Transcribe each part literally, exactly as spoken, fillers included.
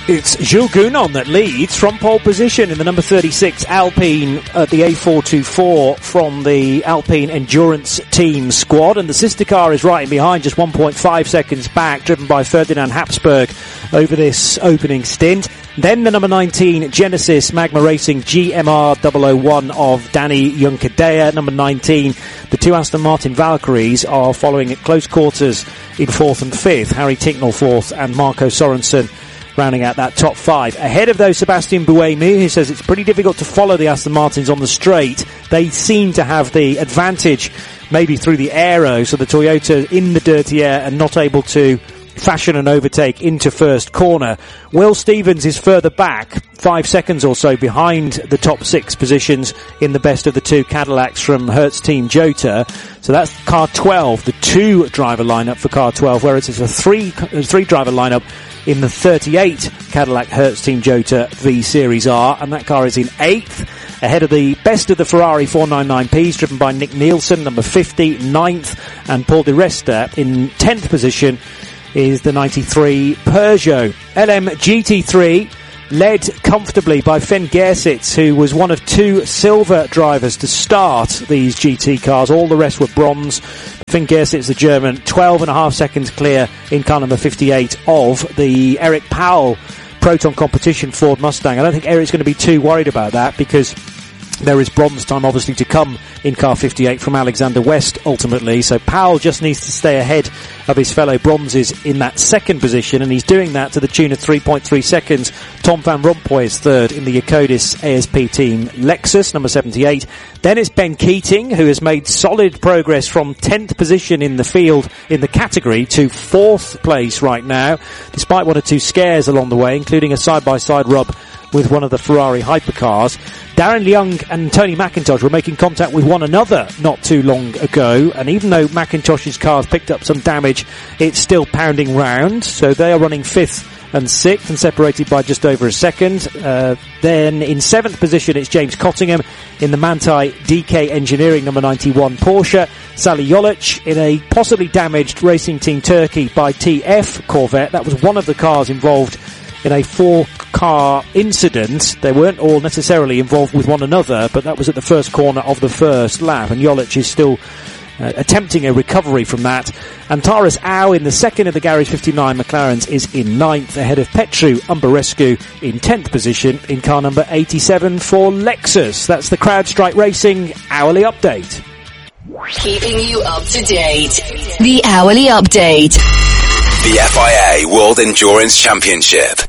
It's Jules Gounon that leads from pole position in the number thirty-six Alpine at the A four twenty-four from the Alpine Endurance Team squad, and the sister car is right in behind, just one point five seconds back, driven by Ferdinand Habsburg over this opening stint. Then the number nineteen Genesis Magma Racing G M R double oh one of Danny Juncadella. Number nineteen, the two Aston Martin Valkyries are following at close quarters in fourth and fifth. Harry Tinknell fourth and Marco Sorensen rounding out that top five. Ahead of those, Sebastian Buemi, who says it's pretty difficult to follow the Aston Martins on the straight. They seem to have the advantage maybe through the aero, so the Toyota in the dirty air and not able to fashion an overtake into first corner. Will Stevens is further back, five seconds or so behind the top six positions in the best of the two Cadillacs from Hertz Team Jota. So that's car twelve, the two driver lineup for car twelve, whereas it's a three, three driver lineup in the thirty-eight Cadillac Hertz Team Jota V Series R, and that car is in eighth, ahead of the best of the Ferrari four ninety-nine Ps, driven by Nick Nielsen, number fifty, ninth, and Paul Di Resta in tenth position is the ninety-three Peugeot. L M G T three led comfortably by Finn Gersitz, who was one of two silver drivers to start these G T cars. All the rest were bronze. Finn Gersitz, the German, twelve and a half seconds clear in car number fifty-eight of the Eric Powell Proton Competition Ford Mustang. I don't think Eric's going to be too worried about that, because there is bronze time obviously to come in car fifty-eight from Alexander West ultimately, so Powell just needs to stay ahead of his fellow bronzes in that second position, and he's doing that to the tune of three point three seconds. Tom Van Rompuy is third in the Yacodis A S P team Lexus, number seventy-eight. Then it's Ben Keating, who has made solid progress from tenth position in the field in the category to fourth place right now, despite one or two scares along the way, including a side-by-side rub with one of the Ferrari hypercars. Darren Young and Tony McIntosh were making contact with one another not too long ago, and even though McIntosh's car's picked up some damage, it's still pounding round, so they are running fifth and sixth and separated by just over a second. Uh, then in seventh position it's James Cottingham in the Manthey D K Engineering number ninety-one Porsche. Sally Jolic in a possibly damaged Racing Team Turkey by T F Corvette. That was one of the cars involved in a four-car incident. They weren't all necessarily involved with one another, but that was at the first corner of the first lap, and Jolic is still uh, attempting a recovery from that. And Taras Au in the second of the Garage fifty-nine McLarens is in ninth, ahead of Petru Umbarescu in tenth position in car number eighty-seven for Lexus. That's the CrowdStrike Racing Hourly Update. Keeping you up to date. The Hourly Update. The F I A World Endurance Championship.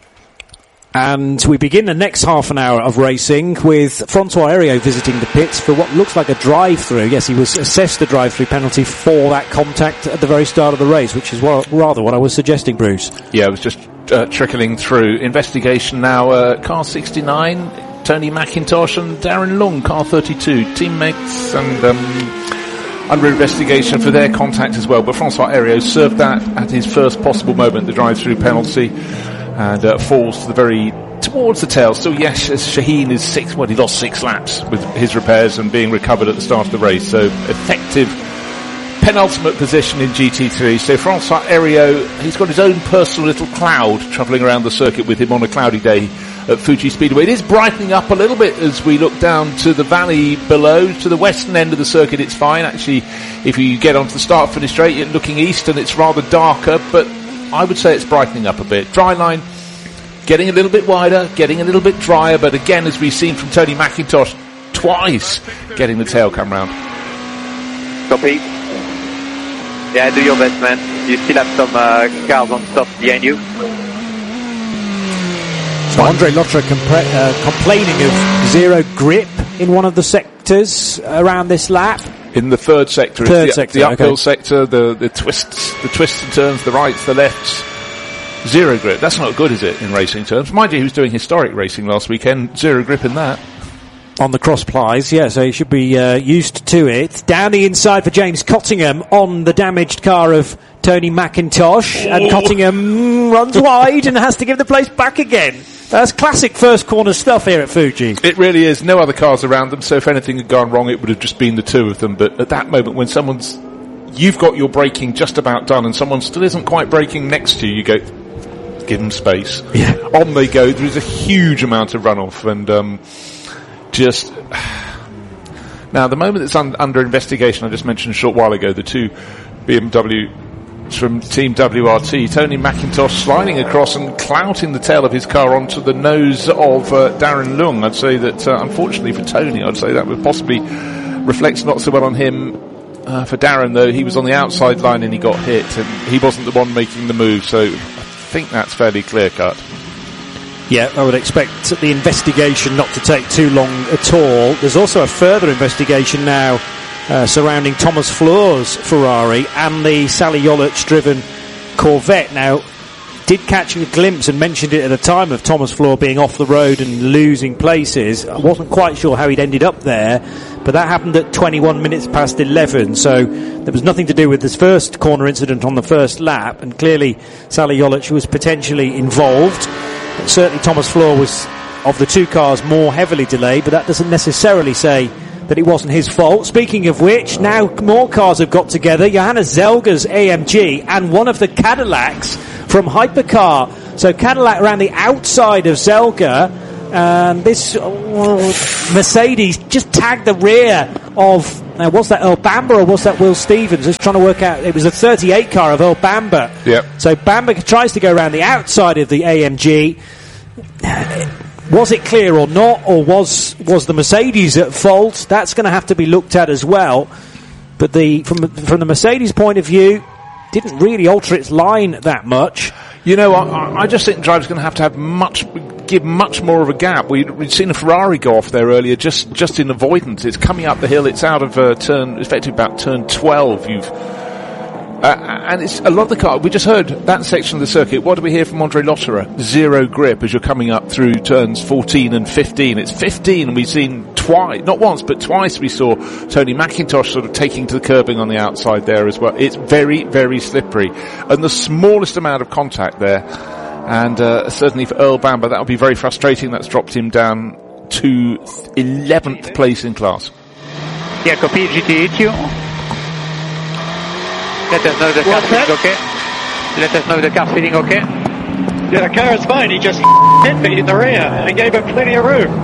And we begin the next half an hour of racing with Francois Heriot visiting the pits for what looks like a drive-through. Yes, he was assessed a drive-through penalty for that contact at the very start of the race, which is what, rather what I was suggesting, Bruce. Yeah, it was just uh, trickling through. Investigation now, uh, car sixty-nine, Tony McIntosh and Darren Lung, car thirty-two, teammates, and um, under investigation for their contact as well. But Francois Heriot served that at his first possible moment, the drive-through penalty, and uh, falls to the very towards the tail. So yes, Shaheen is six. Well, he lost six laps with his repairs and being recovered at the start of the race. So effective penultimate position in G T three. So Francois Heriot, he's got his own personal little cloud travelling around the circuit with him on a cloudy day at Fuji Speedway. It is brightening up a little bit as we look down to the valley below. To the western end of the circuit, it's fine. Actually, if you get onto the start-finish straight, you're looking east and it's rather darker, but I would say it's brightening up a bit. Dry line getting a little bit wider, getting a little bit drier, but again, as we've seen from Tony McIntosh twice, getting the tail come round. Copy. Yeah, do your best, man. You still have some uh, cars on top behind you. So Andre Lotra compre- uh, complaining of zero grip in one of the sectors around this lap. In the third sector, third the, sector, the uphill okay. sector, the, the twists, the twists and turns, the rights, the lefts, zero grip. That's not good, is it, in racing terms? Mind you, he was doing historic racing last weekend, zero grip in that. On the cross plies, yeah, so he should be uh, used to it. Down the inside for James Cottingham on the damaged car of Tony McIntosh, and Cottingham runs wide and has to give the place back again. That's classic first corner stuff here at Fuji. It really is. No other cars around them, so if anything had gone wrong, it would have just been the two of them. But at that moment, when someone's, you've got your braking just about done, and someone still isn't quite braking next to you, you go, give them space. Yeah. On they go. There is a huge amount of runoff, and um, just now the moment it's un- under investigation. I just mentioned a short while ago the two B M W from Team W R T, Tony McIntosh sliding across and clouting the tail of his car onto the nose of uh, Darren Lung. I'd say that, uh, unfortunately for Tony, I'd say that would possibly reflect not so well on him. Uh, for Darren, though, he was on the outside line and he got hit, and he wasn't the one making the move, so I think that's fairly clear-cut. Yeah, I would expect the investigation not to take too long at all. There's also a further investigation now Uh, surrounding Thomas Floor's Ferrari and the Sally Yollich-driven Corvette. Now, did catch a glimpse and mentioned it at the time of Thomas Floor being off the road and losing places. I wasn't quite sure how he'd ended up there, but that happened at twenty-one minutes past eleven, so there was nothing to do with this first corner incident on the first lap, and clearly Sally Yollich was potentially involved. But certainly Thomas Floor was, of the two cars, more heavily delayed, but that doesn't necessarily say that it wasn't his fault. Speaking of which, now more cars have got together. Johannes Zelger's A M G and one of the Cadillacs from Hypercar. So Cadillac around the outside of Zelger, and this oh, Mercedes just tagged the rear of, now was that Earl Bamber or was that Will Stevens? Just trying to work out, it was a thirty-eight car of Earl Bamber. Yep. So Bamber tries to go around the outside of the A M G. Was it clear or not, or was was the Mercedes at fault? That's going to have to be looked at as well. But the from from the Mercedes point of view, didn't really alter its line that much. You know, I, I just think the driver's going to have to have much, give much more of a gap. We'd, we'd seen a Ferrari go off there earlier, just just in avoidance. It's coming up the hill. It's out of uh, turn, effectively about turn twelve. You've Uh, and it's a lot of the car. We just heard that section of the circuit. What do we hear from Andre Lotterer? Zero grip as you're coming up through turns fourteen and fifteen. It's fifteen, and we've seen twice, not once, but twice we saw Tony McIntosh sort of taking to the curbing on the outside there as well. It's very, very slippery. And the smallest amount of contact there. And uh, certainly for Earl Bamber, that would be very frustrating. That's dropped him down to eleventh place in class. Yeah, copy G T H U. Let us know the car feeling okay. Let us know the car feeling okay. Yeah, the car is fine. He just hit me in the rear and I gave him plenty of room.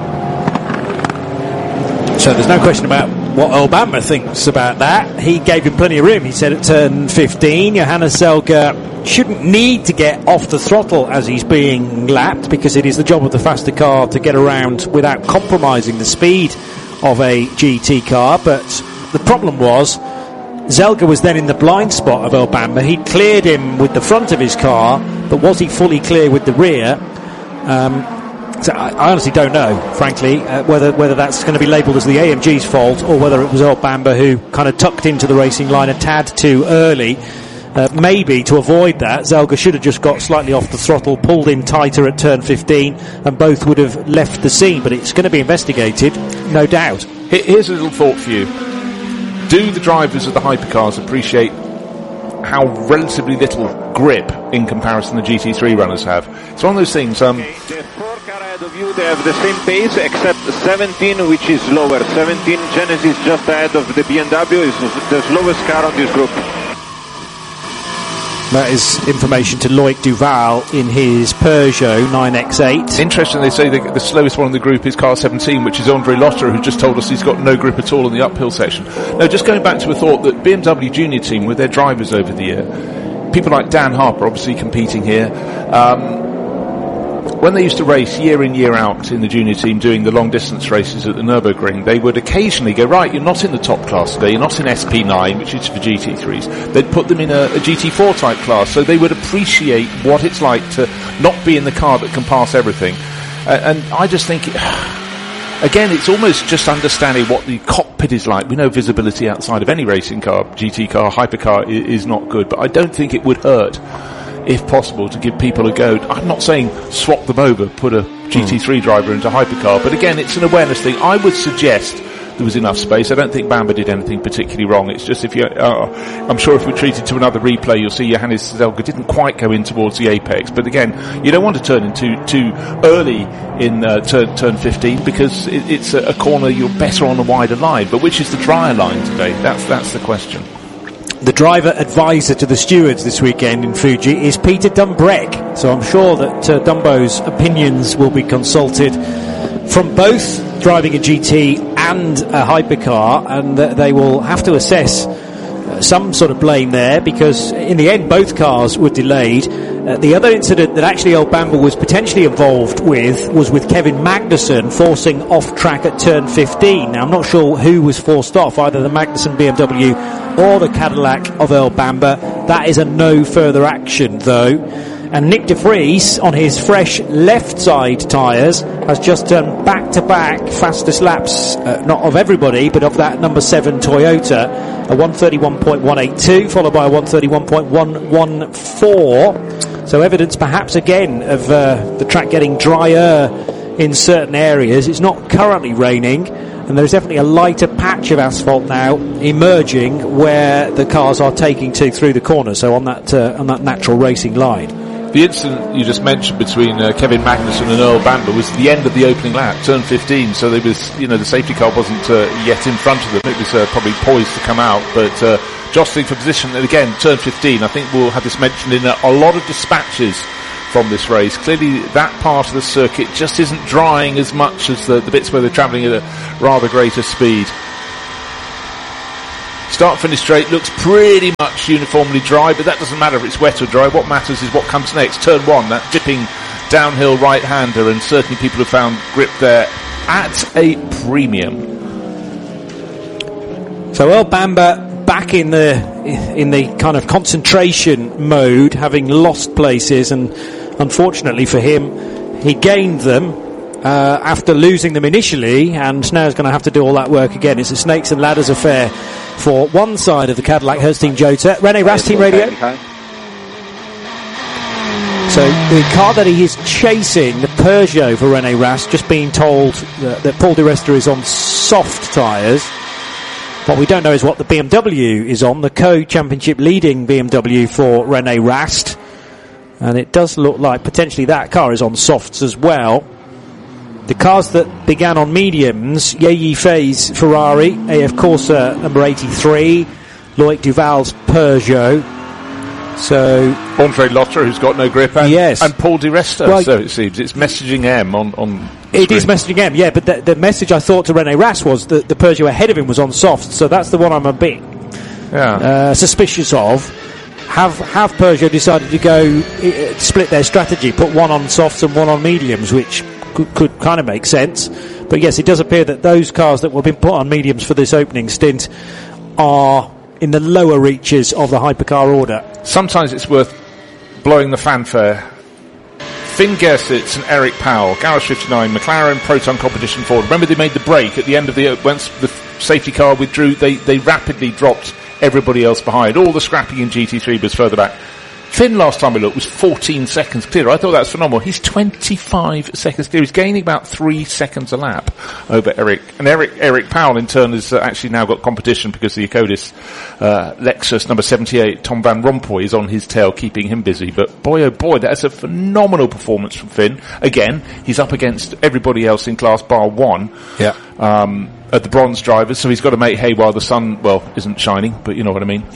So there's no question about what Earl Bamber thinks about that. He gave him plenty of room. He said at turn fifteen, Johannes Zelger shouldn't need to get off the throttle as he's being lapped, because it is the job of the faster car to get around without compromising the speed of a G T car. But the problem was, Zelger was then in the blind spot of Earl Bamber. He cleared him with the front of his car, but was he fully clear with the rear? Um, so I, I honestly don't know, frankly, uh, whether whether that's going to be labelled as the A M G's fault, or whether it was Earl Bamber who kind of tucked into the racing line a tad too early. Uh, maybe to avoid that, Zelger should have just got slightly off the throttle, pulled in tighter at turn fifteen, and both would have left the scene. But it's going to be investigated, no doubt. Here's a little thought for you. Do the drivers of the hypercars appreciate how relatively little grip in comparison the G T three runners have? It's one of those things. Um, the four car ahead of you, they have the same pace except seventeen, which is lower. seventeen Genesis just ahead of the B M W is the slowest car on this group. That is information to Loic Duval in his Peugeot nine X eight. Interesting, they say the, the slowest one in the group is car seventeen, which is Andre Lotterer, who just told us he's got no grip at all in the uphill section. Now, just going back to a thought that B M W Junior Team, with their drivers over the year, people like Dan Harper obviously competing here, um, when they used to race year in, year out in the junior team doing the long distance races at the Nürburgring, they would occasionally go, right, you're not in the top class today, you're not in S P nine, which is for G T threes. They'd put them in a, a G T four type class, so they would appreciate what it's like to not be in the car that can pass everything. Uh, and I just think, again, it's almost just understanding what the cockpit is like. We know visibility outside of any racing car, G T car, hypercar, is, is not good, but I don't think it would hurt, if possible, to give people a go. I'm not saying swap them over, put a G T three mm. driver into hypercar, but again, it's an awareness thing. I would suggest there was enough space. I don't think Bamber did anything particularly wrong. It's just, if you, uh, I'm sure if we treated to another replay, you'll see Johannes Zelger didn't quite go in towards the apex. But again, you don't want to turn in too, too early in uh, turn, turn fifteen, because it, it's a, a corner you're better on a wider line. But which is the drier line today? That's, that's the question. the driver advisor to the stewards this weekend in Fuji is Peter Dumbreck. So I'm sure that uh, Dumbo's opinions will be consulted from both driving a G T and a hypercar, and uh, they will have to assess uh, some sort of blame there, because in the end both cars were delayed. Uh, the other incident that actually Earl Bamber was potentially involved with was with Kevin Magnussen forcing off track at turn fifteen. Now I'm not sure who was forced off, either the Magnussen B M W or the Cadillac of Earl Bamber. That is a no further action though. And Nick De Vries, on his fresh left side tyres, has just done back-to-back fastest laps, uh, not of everybody, but of that number seven Toyota, a one thirty-one point one eight two, followed by a one thirty-one point one one four. So evidence perhaps again of uh, the track getting drier in certain areas. It's not currently raining, and there's definitely a lighter patch of asphalt now emerging where the cars are taking to through the corner, so on that, uh, on that natural racing line. The incident you just mentioned between uh, Kevin Magnussen and Earl Bamber was the end of the opening lap, turn fifteen. So there was, you know, the safety car wasn't uh, yet in front of them. It was uh, probably poised to come out, but uh, jostling for position. And again, turn fifteen. I think we'll have this mentioned in a, a lot of dispatches from this race. Clearly, that part of the circuit just isn't drying as much as the, the bits where they're travelling at a rather greater speed. Start-finish straight looks pretty much uniformly dry, but that doesn't matter if it's wet or dry. What matters is what comes next. Turn one, that dipping downhill right-hander, and certainly people have found grip there at a premium. So Earl Bamber back in the in the kind of concentration mode, having lost places, and unfortunately for him, he gained them Uh, after losing them initially, and now is going to have to do all that work again. It's a snakes and ladders affair for one side of the Cadillac Hertz Team Jota. Rene Rast Team Radio. So the car that he is chasing, the Peugeot for Rene Rast, just being told that, that Paul di Resta is on soft tyres. What we don't know is what the B M W is on, the co-championship leading B M W for Rene Rast. And it does look like potentially that car is on softs as well. The cars that began on mediums, Ye Yifei's Ferrari, A F Corsa number eighty-three, Loic Duval's Peugeot. So Andre Lotter, who's got no grip, and, yes. and Paul di Resta, well, so it seems. It's messaging M on, on It screen. is messaging M, yeah, but the, the message I thought to Rene Rast was that the Peugeot ahead of him was on soft, so that's the one I'm a bit yeah. uh, suspicious of. Have have Peugeot decided to go uh, split their strategy, put one on softs and one on mediums, which could, could kind of make sense. But yes, it does appear that those cars that were being put on mediums for this opening stint are in the lower reaches of the hypercar order. Sometimes it's worth blowing the fanfare. Finn Gersitz and Eric Powell, Garage fifty-nine, McLaren Proton Competition Ford. Remember they made the break at the end of the, once the safety car withdrew, they, they rapidly dropped everybody else behind. All the scrapping in G T three was further back. Finn, last time we looked, was fourteen seconds clear. I thought that was phenomenal. He's twenty-five seconds clear. He's gaining about three seconds a lap over Eric. And Eric Eric Powell, in turn, has uh, actually now got competition because the Ecodis uh, Lexus number seventy-eight, Tom Van Rompuy, is on his tail, keeping him busy. But boy, oh boy, that's a phenomenal performance from Finn. Again, he's up against everybody else in class bar one. Yeah. Um, at the bronze drivers, so he's got to make hay while the sun, well, isn't shining, but you know what I mean.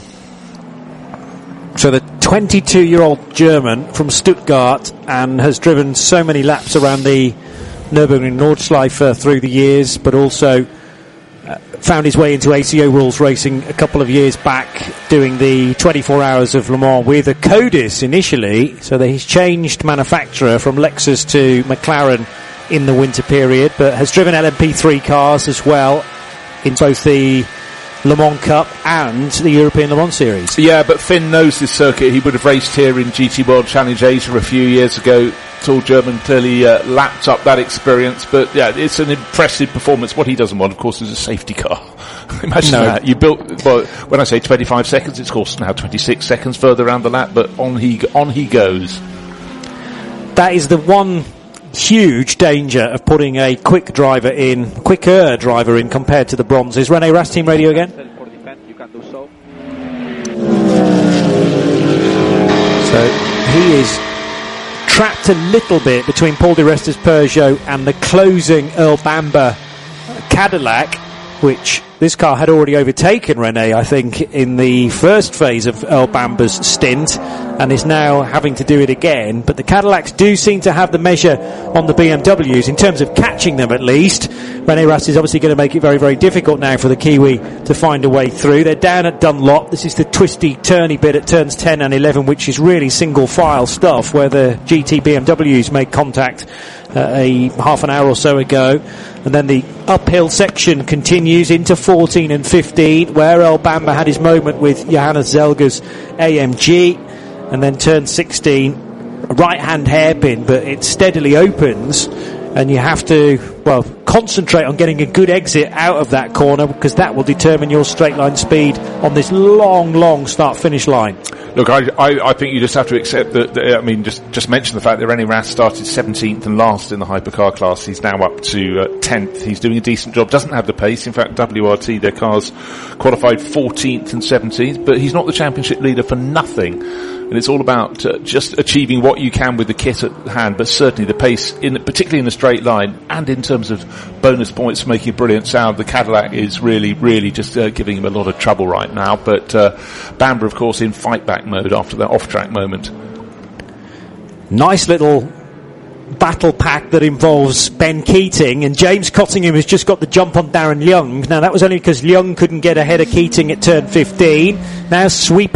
So the twenty-two-year-old German from Stuttgart, and has driven so many laps around the Nürburgring Nordschleife through the years, but also uh, found his way into A C O rules racing a couple of years back, doing the twenty-four hours of Le Mans with a Codis initially, so that he's changed manufacturer from Lexus to McLaren in the winter period, but has driven L M P three cars as well in both the Le Mans Cup and the European Le Mans Series. Yeah, but Finn knows this circuit. He would have raced here in G T World Challenge Asia a few years ago. Tall German clearly uh, lapped up that experience, but yeah, it's an impressive performance. What he doesn't want, of course, is a safety car. Imagine no. that. You built, well, when I say twenty-five seconds, it's of course now twenty-six seconds further around the lap, but on he, on he goes. That is the one huge danger of putting a quick driver in, quicker driver in compared to the bronzes. Rene Rast Team Radio again. So he is trapped a little bit between Paul di Resta's Peugeot and the closing Earl Bamber Cadillac, which this car had already overtaken Rene, I think, in the first phase of Earl Bamber's stint, and is now having to do it again. But the Cadillacs do seem to have the measure on the B M Ws, in terms of catching them at least. Rene Rast is obviously going to make it very, very difficult now for the Kiwi to find a way through. They're down at Dunlop. This is the twisty, turny bit at turns ten and eleven, which is really single file stuff, where the G T B M Ws made contact uh, a half an hour or so ago. And then the uphill section continues into fourteen and fifteen, where Earl Bamber had his moment with Johannes Zelger's A M G. And then turn sixteen, a right-hand hairpin, but it steadily opens, and you have to, well, concentrate on getting a good exit out of that corner, because that will determine your straight line speed on this long, long start-finish line. Look, I, I, I think you just have to accept that, that, I mean, just, just mention the fact that Rene Rast started seventeenth and last in the hypercar class. He's now up to uh, tenth. He's doing a decent job, doesn't have the pace. In fact, W R T, their cars qualified fourteenth and seventeenth, but he's not the championship leader for nothing. And it's all about uh, just achieving what you can with the kit at hand, but certainly the pace, in particularly in the straight line, and in terms of bonus points for making a brilliant sound, the Cadillac is really, really just uh, giving him a lot of trouble right now. But uh, Bamber, of course, in fight-back mode after that off-track moment. Nice little battle pack that involves Ben Keating, and James Cottingham has just got the jump on Darren Young. Now, that was only because Young couldn't get ahead of Keating at turn fifteen. Now sweeping